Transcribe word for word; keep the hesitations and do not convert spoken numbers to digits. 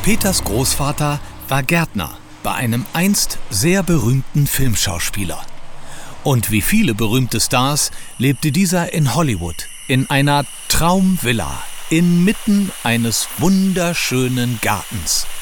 Peters Großvater war Gärtner bei einem einst sehr berühmten Filmschauspieler. Und wie viele berühmte Stars lebte dieser in Hollywood, in einer Traumvilla, inmitten eines wunderschönen Gartens.